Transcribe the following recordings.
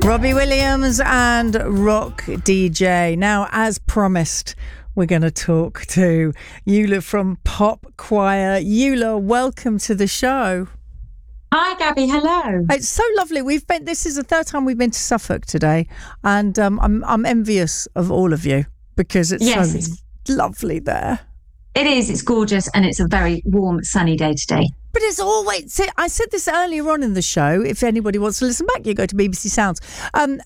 Robbie Williams and Rock DJ. Now, as promised, we're going to talk to Eula from Pop Choir. Eula, welcome to the show. Hi, Gabby. Hello. It's so lovely. This is the third time we've been to Suffolk today, and I'm envious of all of you because it's so lovely there. It is. It's gorgeous, and it's a very warm, sunny day today. But it's always, I said this earlier on in the show, if anybody wants to listen back, you go to BBC Sounds. Whenever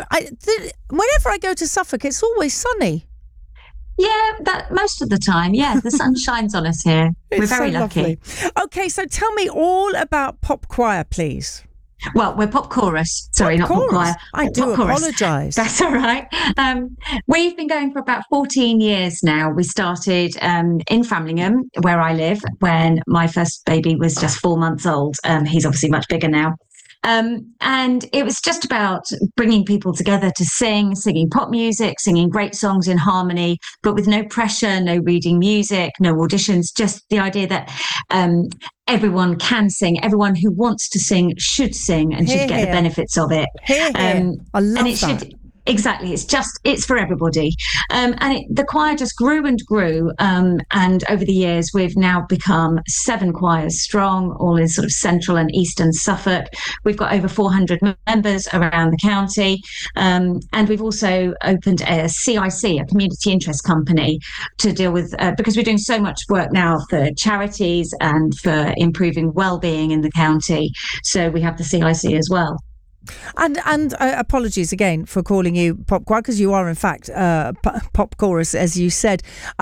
I go to Suffolk, it's always sunny. Yeah, most of the time. Yeah, the sun shines on us here. We're very lucky. Okay, so tell me all about Pop Choir, please. Well, we're Pop Chorus. Sorry, not Pop Choir. I do apologise. That's all right. We've been going for about 14 years now. We started in Framlingham, where I live, when my first baby was just 4 months old. He's obviously much bigger now. And it was just about bringing people together to singing pop music, singing great songs in harmony, but with no pressure, no reading music, no auditions, just the idea that everyone can sing. Everyone who wants to sing should sing and should get the benefits of it. I love that. Exactly. It's for everybody. The choir just grew and grew. And over the years, we've now become 7 choirs strong, all in sort of central and eastern Suffolk. We've got over 400 members around the county. And we've also opened a CIC, a community interest company, to deal with, because we're doing so much work now for charities and for improving well-being in the county. So we have the CIC as well. And apologies again for calling you Pop Choir, because you are in fact Pop Chorus, as you said.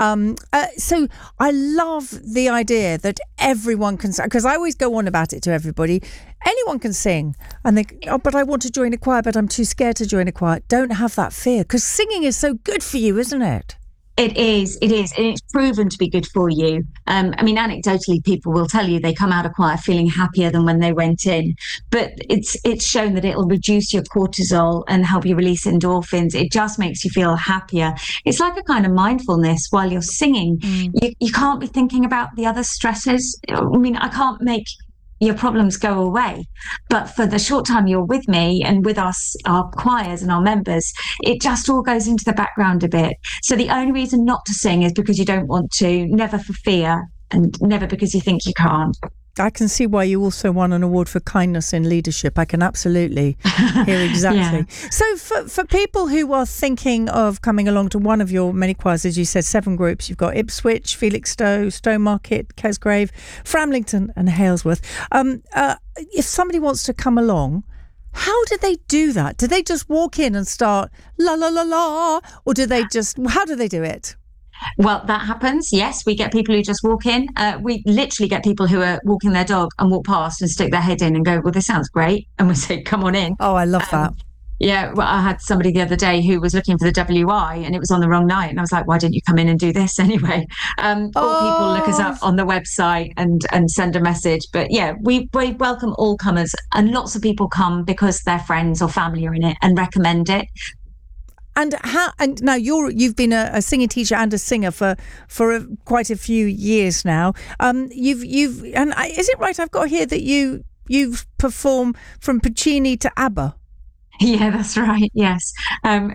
So I love the idea that everyone can sing, because I always go on about it to everybody. Anyone can sing, and they, but I want to join a choir, but I'm too scared to join a choir. Don't have that fear, because singing is so good for you, isn't it? It is, and it's proven to be good for you. Anecdotally, people will tell you they come out of choir feeling happier than when they went in. But it's shown that it'll reduce your cortisol and help you release endorphins. It just makes you feel happier. It's like a kind of mindfulness while you're singing. You can't be thinking about the other stresses. I can't make your problems go away, but for the short time you're with me and with us, our choirs and our members, it just all goes into the background a bit. So the only reason not to sing is because you don't want to, never for fear, and never because you think you can't. I can see why you also won an award for kindness in leadership. I can absolutely hear exactly. Yeah. So for people who are thinking of coming along to one of your many choirs, as you said, 7 groups, you've got Ipswich, Felixstowe, Stowmarket, Kesgrave, Framlington and Halesworth. If somebody wants to come along, how do they do that? Do they just walk in and start la la la la, or how do they do it? Well, that happens. Yes, we get people who just walk in. We literally get people who are walking their dog and walk past and stick their head in and go, well, this sounds great. And we say, come on in. Oh, I love that. Yeah, well, I had somebody the other day who was looking for the WI and it was on the wrong night. And I was like, why didn't you come in and do this anyway? Or people look us up on the website and send a message. But yeah, we welcome all comers. And lots of people come because their friends or family are in it and recommend it. And now you've been a singing teacher and a singer for quite a few years now. Is it right? I've got here that you've performed from Puccini to ABBA. Yeah, that's right. Yes.